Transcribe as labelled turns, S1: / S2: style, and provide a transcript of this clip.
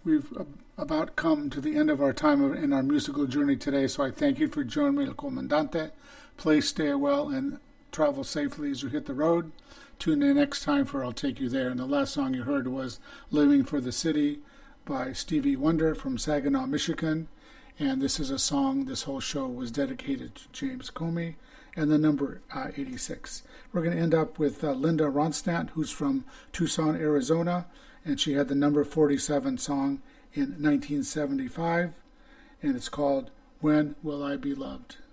S1: We've about come to the end of our time in our musical journey today, so I thank you for joining me, El Comandante. Please stay well and travel safely as you hit the road. Tune in next time for I'll Take You There. And the last song you heard was Living for the City by Stevie Wonder from Saginaw, Michigan. And this is a song, this whole show was dedicated to James Comey and the number 86. We're going to end up with Linda Ronstadt, who's from Tucson, Arizona, and she had the number 47 song in 1975, and it's called When Will I Be Loved?